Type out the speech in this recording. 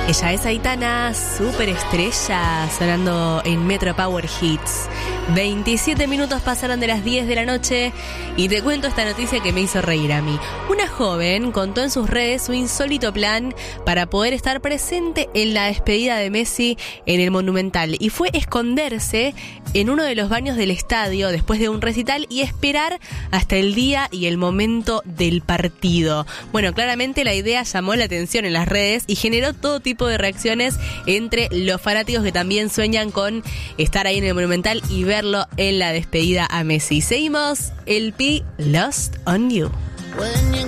Ella es Aitana, superestrella, sonando en Metro Power Hits. 27 minutos pasaron de las 10 de la noche y te cuento esta noticia que me hizo reír a mí. Una joven contó en sus redes su insólito plan para poder estar presente en la despedida de Messi en el Monumental, y fue esconderse en uno de los baños del estadio después de un recital y esperar hasta el día y el momento del partido. Bueno, claramente la idea llamó la atención en las redes y generó todo tipo de reacciones entre los fanáticos que también sueñan con estar ahí en el Monumental y verlo en la despedida a Messi. Seguimos, El Pi, Lost on You.